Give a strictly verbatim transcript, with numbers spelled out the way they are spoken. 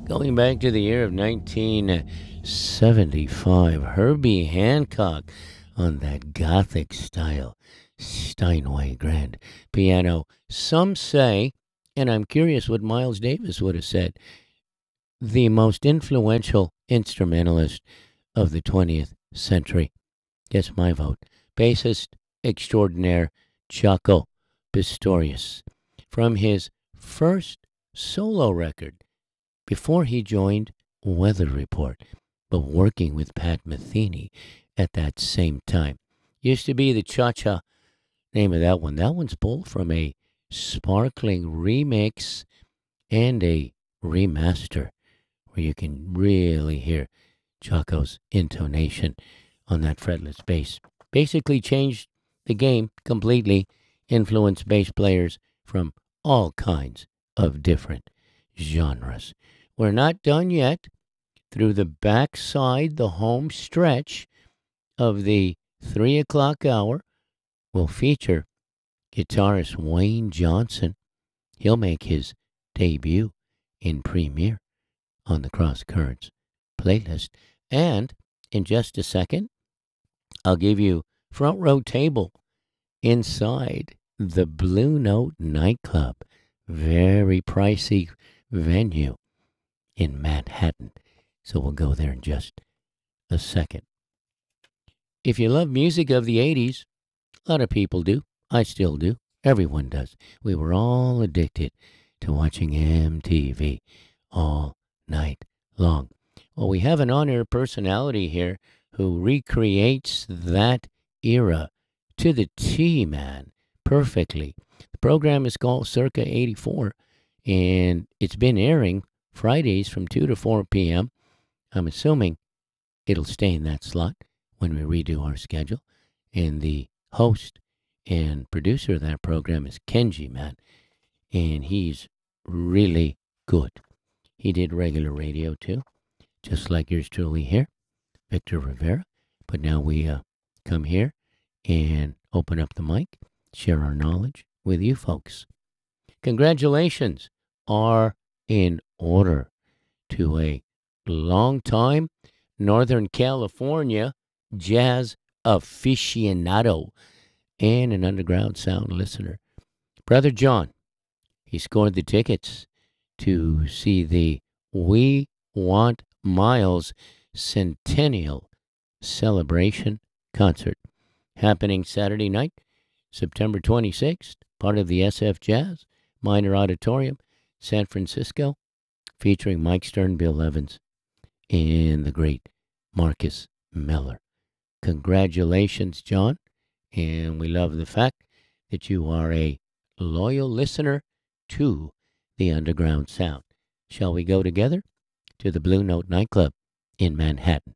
Going back to the year of nineteen seventy-five, Herbie Hancock on that Gothic style Steinway grand piano. Some say, and I'm curious what Miles Davis would have said, the most influential instrumentalist of the twentieth century. Gets my vote. Bassist extraordinaire Jaco Pistorius. From his first solo record, before he joined Weather Report, but working with Pat Metheny at that same time. Used to be the Cha Cha, name of that one. That one's pulled from a sparkling remix and a remaster where you can really hear Chaco's intonation on that fretless bass. Basically changed the game completely, influenced bass players from all kinds of different genres. We're not done yet. Through the backside, the home stretch of the three o'clock hour will feature guitarist Wayne Johnson. He'll make his debut in Premiere on the Cross Currents playlist. And in just a second, I'll give you front row table inside the Blue Note nightclub. Very pricey venue in Manhattan. So we'll go there in just a second. If you love music of the eighties, a lot of people do. I still do. Everyone does. We were all addicted to watching M T V all night long. Well, we have an on-air personality here who recreates that era to the T, man, perfectly. The program is called Circa eighty-four, and it's been airing Fridays from two to four p.m. I'm assuming it'll stay in that slot when we redo our schedule. And the host and producer of that program is Kenji, man, and he's really good. He did regular radio, too, just like yours truly here, Victor Rivera. But now we uh, come here and open up the mic, share our knowledge with you folks. Congratulations are in order to a long-time Northern California jazz aficionado and an underground sound listener. Brother John, he scored the tickets to see the We Want Miles Centennial Celebration Concert happening Saturday night, September twenty-sixth, part of the S F Jazz Minor Auditorium, San Francisco, featuring Mike Stern, Bill Evans, and the great Marcus Miller. Congratulations, John, and we love the fact that you are a loyal listener to the underground sound. Shall we go together to the Blue Note nightclub in Manhattan?